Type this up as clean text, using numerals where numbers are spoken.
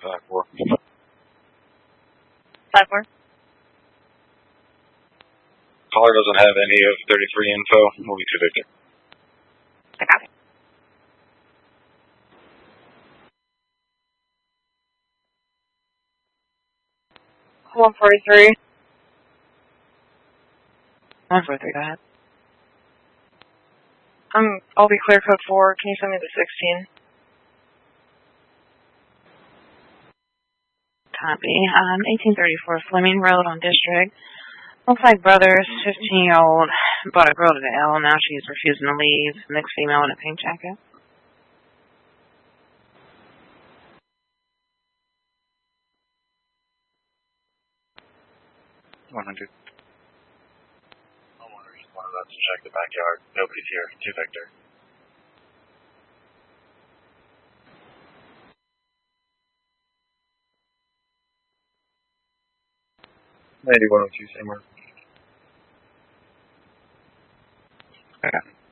5-4. 5-4. Caller doesn't have any of 33 info. We'll be to Victor. I copy. One 43. 143, go ahead. I'll be clear code 4. Can you send me the 16? Copy. 1834 Fleming Road on District. Looks like brother's 15-year-old bought a girl to the L. Now she's refusing to leave. Mixed female in a pink jacket. $100. Homeowner just wanted us to check the backyard. Nobody's here. To Victor. $9102, same word. Okay.